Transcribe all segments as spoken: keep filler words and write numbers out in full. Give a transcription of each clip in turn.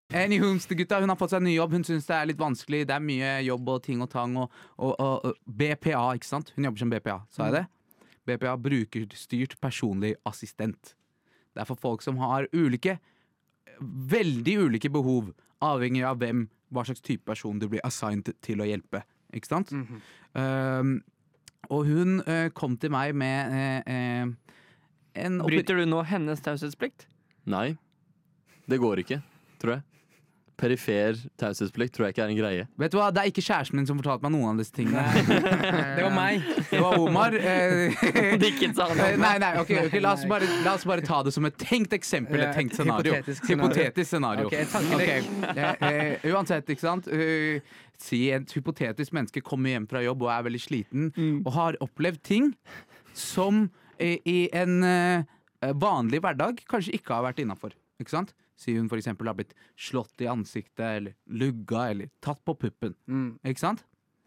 Annie Holmstad-gutta, hun har fått seg en ny jobb. Hun synes det er litt vanskelig. Det er mye jobb og ting og tang. Og, og, og, og B P A, ikke sant? Hun jobber som B P A, sa jeg det? B P A, brukerstyrt personlig assistent. Det er for folk som har ulike, veldig ulike behov, avhengig av hvem, hva slags type person du blir assigned til å hjelpe. Ikke sant? Mm-hmm. Um, og hun uh, kom til meg med uh, uh, en... Bryter du nå hennes taushetsplikt? Nei, det går ikke, tror jeg. Perifer taushetsplikt tror jeg ikke er en greie. Vet du hva, det er ikke kjæresten min som fortalte meg noen av disse tingene. Det var meg. Det var Omar. Dikket sa han. Nei, nei, ok, okay la, oss bare, la oss bare ta det som et tenkt eksempel, et tenkt scenario. Hypotetisk scenario. Hypotetisk scenario. Okay, okay. Eh, eh, uansett, ikke sant? Uh, si et hypotetisk menneske kommer hjem fra jobb og er veldig sliten, mm. og har opplevd ting som eh, i en eh, vanlig hverdag kanskje ikke har vært innenfor. Ikke sant? Si hun for eksempel har blitt slått i ansiktet, eller lugga, eller tatt på puppen. Mm. Ikke sant?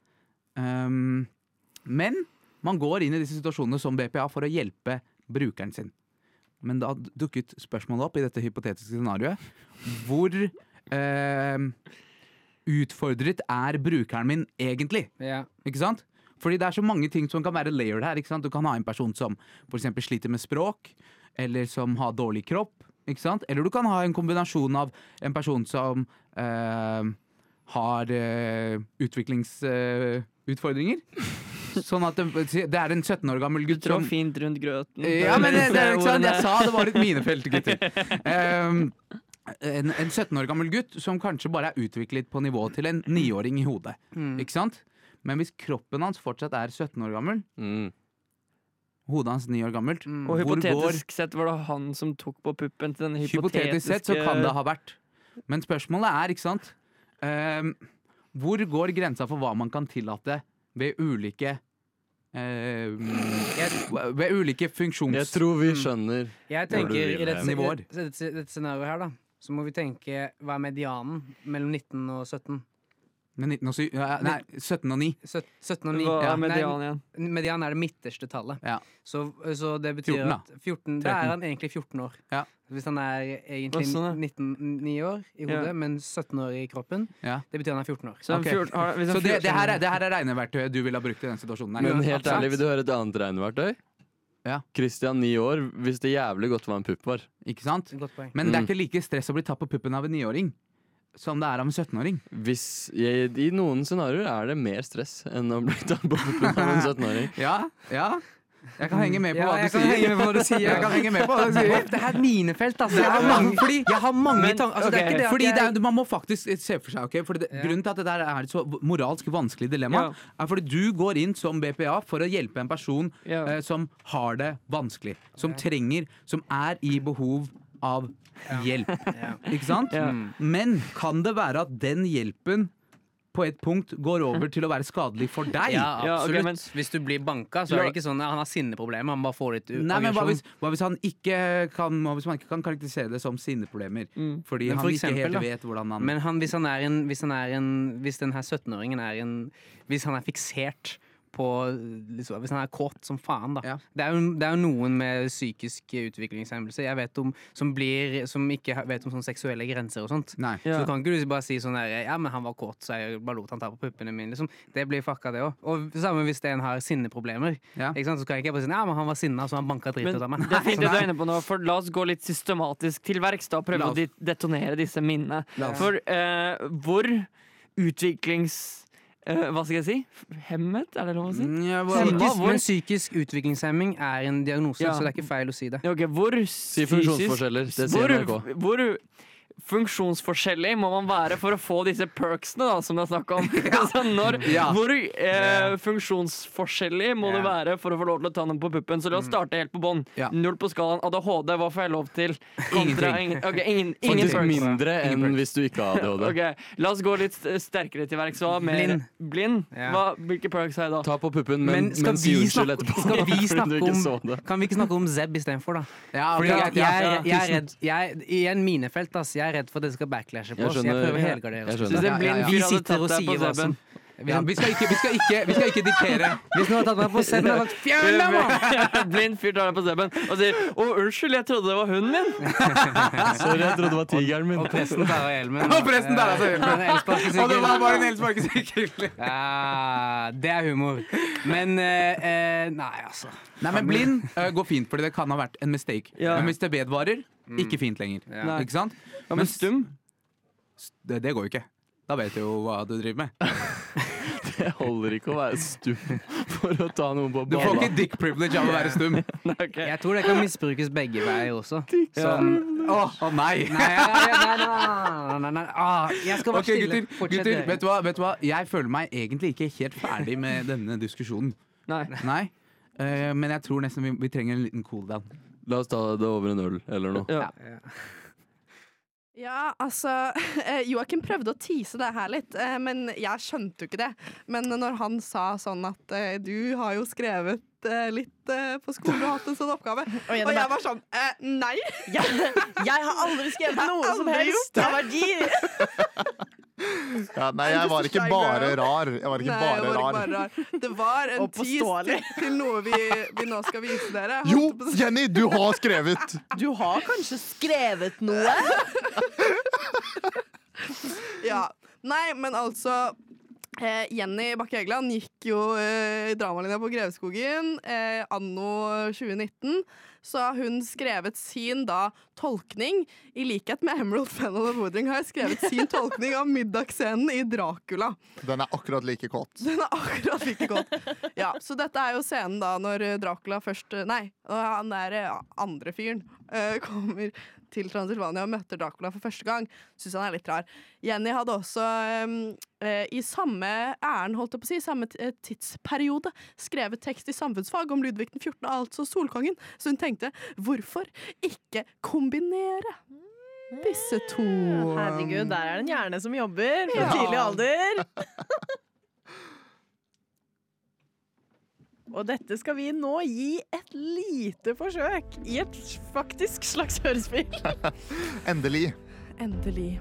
Um, men man går inn i disse situasjonene som B P A for å hjelpe brukeren sin. Men da dukket spørsmålet opp i dette hypotetiske scenarioet. Hvor uh, utfordret er brukeren min egentlig? Ja. Ikke sant? Fordi det er så mange ting som kan være layered her. Ikke sant? Du kan ha en person som for eksempel sliter med språk, eller som har dårlig kropp. Ikke sant? Eller du kan ha en kombinasjon av en person som uh, har uh, utviklingsutfordringer. Uh, sånn at det, det er en sytten år gammel gutt som... Du trår fint rundt grøten. Ja, men det, det er ikke sant? Jeg sa det var et minefelt, gutter. Um, en, en sytten år gammel gutt som kanskje bare er utviklet på nivå til en niåring i hodet. Mm. Ikke sant? Men hvis kroppen hans fortsatt er sytten år gammel... Mm. Hodet hans ni år gammelt. Mm. Og hypotetisk går... sett var det han som tok på puppen til den hypotetiske... Hypotetisk sett så kan det ha vært. Men spørsmålet er, ikke sant, um, hvor går grensa for hva man kan tillate ved ulike um, ved ulike funksjons... Jeg tror vi skjønner. Jeg tenker i dette, nivåer. I dette, dette scenarioet her da, så må vi tenke hva er medianen mellom nitten og sytten. nitten og syv, ja, nei, sytten og ni. sytten og ni. Hva er median igjen? Nei, median er det midterste tallet. Ja. Så, så det betyr fjorten, at fjorten, da er han egentlig fjorten år. Ja. Hvis han er egentlig sånn, nitten ni år i hodet, ja. Men sytten år i kroppen, ja. Det betyr han er fjorten år. Så, okay. fjorten, har, så det, det, her er, det her er regneverktøyet du ville ha brukt i den situasjonen. Men helt ærlig, vil du høre et annet regneverktøy? Ja. Christian, ni år, hvis det jævlig godt var en pupp var. Ikke sant? Men det er ikke like stress å bli tatt på puppen av en niåring som det er av en syttenåring. Hvis jeg, I noen scenarioer er det mer stress enn å bli tatt på puppen av en syttenåring. Ja, ja. Jeg kan henge med på ja, hva du sier. Henge med på hva du sier. Jeg kan henge med på hva du sier. Det her er minefelt, altså. Jeg har mange, fordi, jeg har mange men, tanker. Altså, okay. det er ikke det fordi jeg... det er, man må faktisk se for seg, okay? For det, ja. Grunnen til at det der er et så moralsk vanskelig dilemma, ja. Er fordi du går inn som B P A for å hjelpe en person ja. eh, som har det vanskelig. Som ja. Trenger, som er i behov av hjelp. Ja. Ikke sant? Ja. Men kan det være at den hjelpen på et punkt går over til å være skadelig for deg? Ja, absolutt. Ja, okay, men hvis du blir banka, så er det ikke sånn at han har sinneproblemer, han bare får litt aggresjon. Nei, men hva hvis, hva hvis han ikke kan, hvis man ikke kan karakterisere det som sinneproblemer? Mm. Fordi han eksempel, ikke helt da. Vet hvordan han... Men han, hvis han er en, hvis han er en, hvis den her syttenåringen er en, hvis han er fiksert på, liksom, hvis han er kåt som faen da. Ja. Det, er jo, det er jo noen med psykisk utviklingshemmelse jeg vet om, som, blir, som ikke vet om sånne seksuelle grenser og sånt. Nei. Så ja. Kan ikke du bare si sånn der, ja, men han var kåt, så jeg bare lot han ta på puppene mine, liksom. Det blir fucka det også. Og sammen hvis en har sinneproblemer, ja. Ikke sant? Så kan jeg ikke bare si, ja, men han var sinna, så han banket dritt ut av meg. Det er fint det du er inne på nå, for la oss gå litt systematisk til verks da, og prøve å detonere disse minnene. For uh, hvor utviklings... Uh, hva skal jeg si? Hemmet, er det lov å si? Ja, psykisk, men psykisk utviklingshemming er en diagnose, ja. Så det er ikke feil å si det. Okay, hvor si funksjonsforskjeller, det sier N R K. Hvor, hvor funksjonsforskjellig må man være for å få disse perksene da, som det er snakk om? Ja. Altså, når, ja. Hvor eh, funksjonsforskjellig må ja. Det være for å få lov til å ta noen på puppen? Så la oss starte helt på bånn. Ja. Null på skalaen. A D H D, hva får jeg lov til? Ingenting. Ingen, okay, ingen, ingen Faktisk mindre enn ingen hvis du ikke har A D H D. Okay. La oss gå litt sterkere til verks. Blind. Blind? Ja. Hva, hvilke perks har jeg da? Ta på puppen, men, men, men si unnskyld etterpå. Skal vi snakke om, kan vi ikke snakke om Zeb i stedet for da? Ja, okay, jeg, jeg, jeg, jeg er redd, jeg, i en minefelt, ass, jeg er redd for at det skal backlashe på oss. Jeg, jeg prøver å helgardere oss. Ja, ja, ja. Vi sitter og sier hva som Ja, vi, skal ikke, vi, skal ikke, vi skal ikke diktere. Hvis noen har tatt meg på Sebben, har jeg sagt fjern deg, mann! Blind fyr tar deg på Sebben og sier 'Å, unnskyld, jeg trodde det var hunden min'. Sorry, jeg trodde det var tigeren min. Og presten tar av hjelmen. Og presten tar av hjelmen. elsparkesykkel. Og det var bare en elsparkesykkel. Ja, det er humor. Men eh, eh, nei, altså. Nei, men blind uh, går fint, fordi det kan ha vært en mistake. Ja. Men hvis det vedvarer, ikke fint lenger. Ja. Ikke sant? Ja, men stum? Det, det går jo ikke. Da vet du jo hva du driver med. Det holder ikke å være stum for å ta noen på Du får balla. ikke dick privilege av å være stum. Okay. Jeg tror det kan misbrukes begge veier også. Sånn. Å, å nei! Nei, nei, nei, nei, nei, nei. Ah, jeg skal være Ok, stille. gutter, Fortsett gutter dere. vet, du hva, vet du hva? Jeg føler meg egentlig ikke helt ferdig med denne diskusjonen. Nei. Nei, eh, men jeg tror nesten vi, vi trenger en liten cooldown. La oss ta det over en øl eller noe. Ja. Ja, altså eh, Joakim prøvde å tease det her litt, eh, men jeg skjønte jo ikke det. Men når han sa sånn at eh, du har jo skrevet eh, litt eh, på skolen, du har hatt en sånn oppgave. Og jeg, Og jeg var sånn eh, nei! jeg, jeg har aldri skrevet Jeg har noe som aldri helst av verdi. Ja, nei, jeg var ikke bare rar. Jeg var ikke Nei, jeg bare var ikke rar. bare rar. Det var en Og tease påståelig. til, til noe vi, vi nå skal vise dere. Jeg Jo, holdt på å si- Jenny, du har skrevet! Du har kanskje skrevet noe? Ja. Nei, men altså eh, Jenny Bakke Egeland gikk jo eh, i dramalinja på Greveskogen eh, anno tjue nitten. Så har hun skrevet sin da tolkning. I likhet med Emerald Fennell og Woodring har jeg skrevet sin tolkning av middagsscenen i Dracula. Den er akkurat like kåt. Den er akkurat like godt. Ja, så dette er jo scenen da når Dracula først Nei, han der eh, andre fyren eh, kommer til Transylvania og møter Dracula for første gang. Syns han er litt rar. Jenny hadde også eh, i samme æren, holdt jeg på å si, samme t- eh, tidsperiode, skrevet tekst i samfunnsfag om Ludvig den fjortende, altså Solkongen. Så hun tenkte, hvorfor ikke kombinere disse to? Herregud, der er det en hjerne som jobber fra Ja. tidlig alder. Og dette skal vi nå gi et lite forsøk i et faktisk slags hørespill. Endelig. Endelig.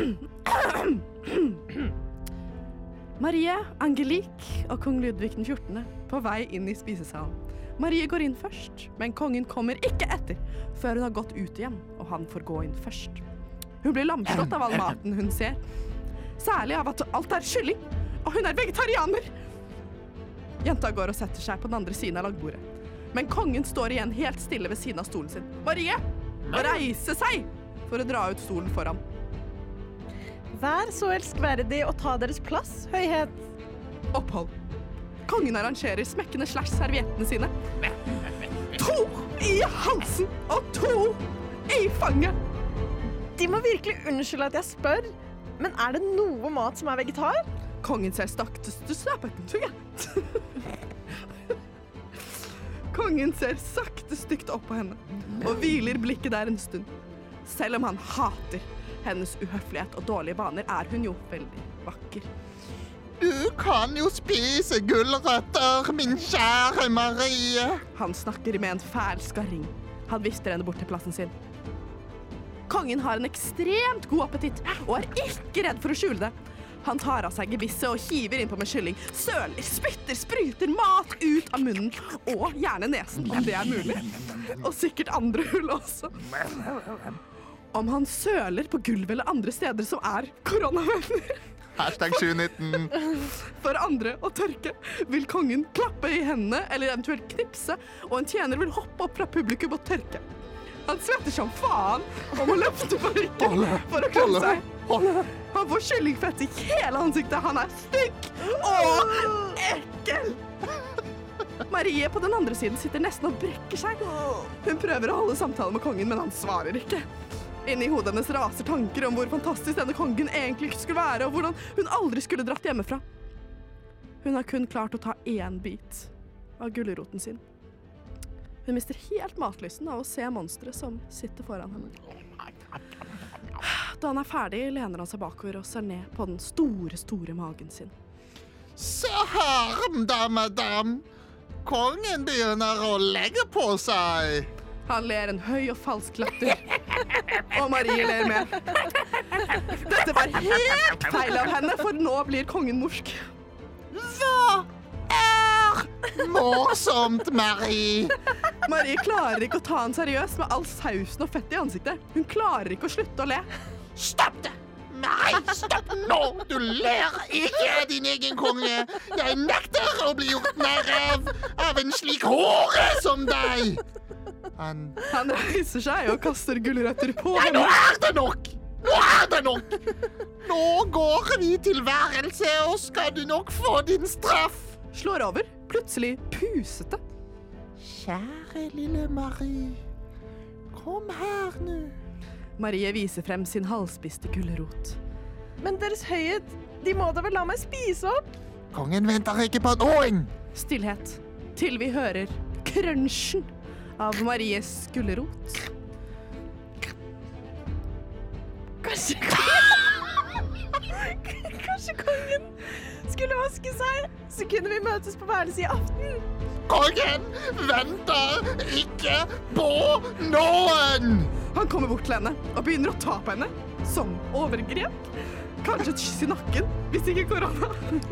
Marie, Angelique og kong Ludvig den fjortende på vei inn i spisesalen. Marie går inn først, men kongen kommer ikke etter før hun har gått ut igjen, og han får gå inn først. Hun blir lamslått av all maten hun ser, særlig av at alt er kylling, og hun er vegetarianer. Jenta går og setter seg på den andre siden av lagbordet, men kongen står igjen helt stille ved siden av stolen sin. Marie må reise seg for å dra ut stolen foran. Vær så elskverdig å ta deres plass, høyhet. Opphold. Kongen arrangerer smekkene slash serviettene sine. To i halsen og to i fanget. De må virkelig unnskylde at jeg spør, men er det noe mat som er vegetar? Kongen ser sakte Kongen ser sakte stygt opp på henne og hviler blikket der en stund. Selv om han hater hennes uhøflighet og dårlige vaner, er hun jo veldig vakker. Du kan jo spise gulrøtter, min kjære Marie. Han snakker med en fæl skarring. Han vifter henne bort til plassen sin. Kongen har en ekstremt god appetitt og er ikke redd for å skjule det. Han tar av seg gevisset og hiver innpå med kylling. Søler, spytter, spruter mat ut av munnen. Og gjerne nesen, om det er mulig. Og sikkert andre hull også. Om han søler på gulvet eller andre steder som er koronavennlig. Hashtag tjue nitten. For andre å tørke vil kongen klappe i hendene eller eventuelt knipse, og en tjener vil hoppe opp fra publikum og tørke. Han svetter som faen og må løfte parykket for å klemme seg. Han får kyllingfett i hele ansiktet. Han er stygg og ekkel. Marie på den andre siden sitter nesten og brekker seg. Hun prøver å holde samtale med kongen, men han svarer ikke. Inni hodet hennes raser tanker om hvor fantastisk denne kongen egentlig skulle være, og hvordan hun aldri skulle dratt hjemmefra. Hun har kun klart å ta én bit av gulroten sin. Hun mister helt matlysten av å se monsteret som sitter foran henne. Da han er ferdig, lener han seg bakover og ser ned på den store, store magen sin. Se her, da, madam. Kongen begynner å legge på seg. Han ler en høy og falsk latter, og Marie ler med. Dette var helt feil av henne, for nå blir kongen morsk. Hva er morsomt, Marie? Marie klarer ikke å ta han seriøst med all sausen og fett i ansiktet. Hun klarer ikke å slutte å le. Stopp det! Nei, stopp nå! Du ler ikke av din egen konge. Jeg nekter å bli gjort nær av av en slik hore som deg. Han... Han reiser seg og kaster gulrøtter på Nei, henne. nå er det nok! Nå er det nok! Nå går vi til værelse, og skal du nok få din straff. Slår over, plutselig pusete. Kjære lille Marie, kom her nå. Marie viser frem sin halvspiste gulrot. Men deres høyhet, de må da vel la meg spise opp? Kongen venter ikke på noen. Stillhet, til vi hører krønsjen av Maries gulrot. Kanskje Kanskje kongen skulle vaske seg, så kunne vi møtes på værelset i aften. Kongen venter ikke på noen. Han kommer bort til henne og begynner å ta på henne som overgrep. Kanskje et kyss i nakken, hvis ikke korona.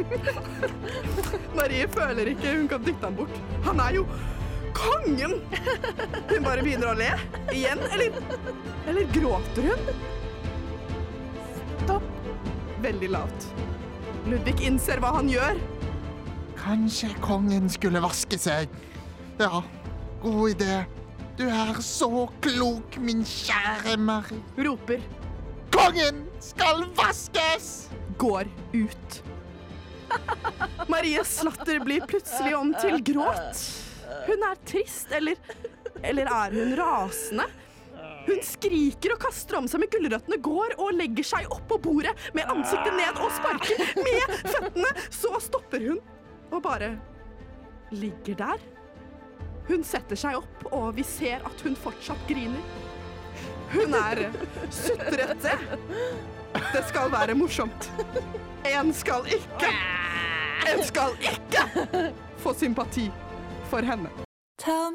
Marie føler ikke hun kan dytte ham bort. Han er jo kongen! Hun bare begynner å le. Igjen, eller, eller gråter hun? Stopp. Veldig lavt. Ludvig innser hva han gjør. Kanskje kongen skulle vaske seg. Ja, god idé. Du er så klok, min kjære Marie. Roper. Kongen skal vaskes! Går ut. Maries latter blir plutselig om til gråt. Hun er trist, eller, eller er hun rasende? Hun skriker og kaster om seg med gulrøttene, går og legger seg opp på bordet med ansiktet ned og sparker med føttene. Så stopper hun og bare ligger der. Hun setter seg opp, og vi ser at hun fortsatt griner. Hun er sutrete. Det skal være morsomt. En skal ikke, en skal ikke få sympati for henne.